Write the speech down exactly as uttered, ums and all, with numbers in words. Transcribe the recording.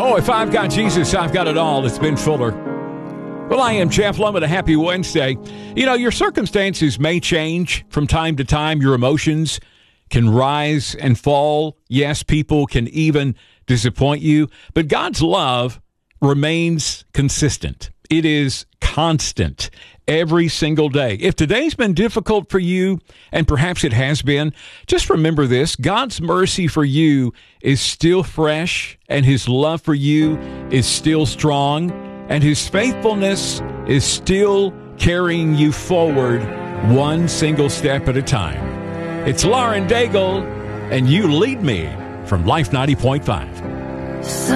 Oh, if I've got Jesus, I've got it all. It's Ben Fuller. Well, I am Jeff Lum, and a happy Wednesday. You know, your circumstances may change from time to time. Your emotions can rise and fall. Yes, people can even disappoint you, but God's love remains consistent. It is constant every single day. If today's been difficult for you, and perhaps it has been, just remember this: God's mercy for you is still fresh, and his love for you is still strong, and his faithfulness is still carrying you forward one single step at a time. It's Lauren Daigle, and You Lead Me from Life ninety point five.